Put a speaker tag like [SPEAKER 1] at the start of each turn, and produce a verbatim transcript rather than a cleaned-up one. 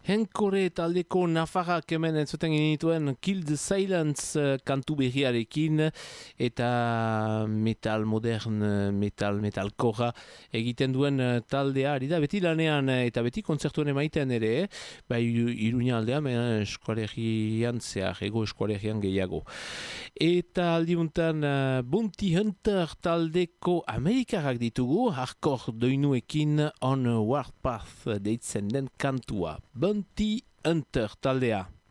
[SPEAKER 1] Henkore taldeko nafarrak hemen entzuten genituen Kill the Silence uh, kantu berriarekin eta metal modern, metal, metalkorra egiten duen uh, taldea ari da beti lanean uh, eta beti kontzertuen emaiten ere, bai Iruña aldea, mena eskualegian zehar, ego eskualegian gehiago. Eta aldiuntan uh, Bounty Hunter taldeko Amerikarrak ditugu, hardcore doinuekin On Warpath deitzen den kantua. Bounty Hunter taldea.